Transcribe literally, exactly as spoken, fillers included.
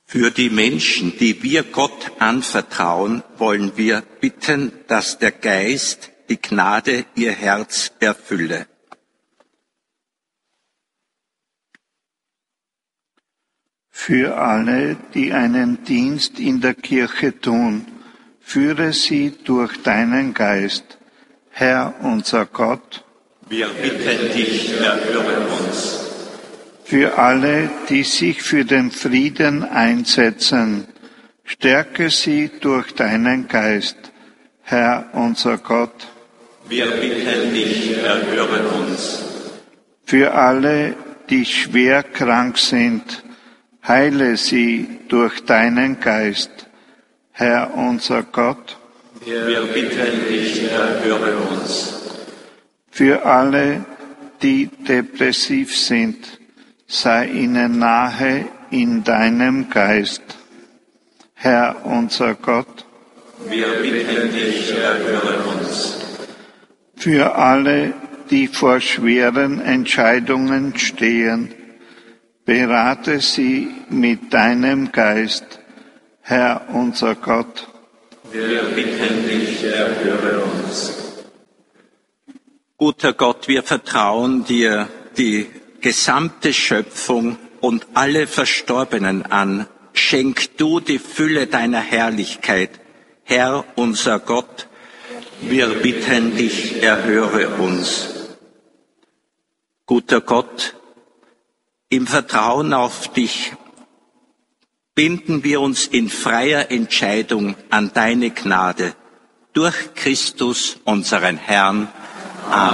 Für die Menschen, die wir Gott anvertrauen, wollen wir bitten, dass der Geist, die Gnade ihr Herz erfülle. Für alle, die einen Dienst in der Kirche tun, führe sie durch deinen Geist, Herr unser Gott. Wir bitten dich, erhöre uns. Für alle, die sich für den Frieden einsetzen, stärke sie durch deinen Geist, Herr unser Gott. Wir bitten dich, erhöre uns. Für alle, die schwer krank sind, heile sie durch deinen Geist, Herr unser Gott. Wir bitten dich, erhöre uns. Für alle, die depressiv sind, sei ihnen nahe in deinem Geist, Herr unser Gott. Wir bitten dich, erhöre uns. Für alle, die vor schweren Entscheidungen stehen, berate sie mit deinem Geist, Herr unser Gott. Wir bitten dich, erhöre uns. Guter Gott, wir vertrauen dir die gesamte Schöpfung und alle Verstorbenen an. Schenk du die Fülle deiner Herrlichkeit, Herr unser Gott. Wir bitten dich, erhöre uns. Guter Gott, im Vertrauen auf dich binden wir uns in freier Entscheidung an deine Gnade durch Christus, unseren Herrn. Amen.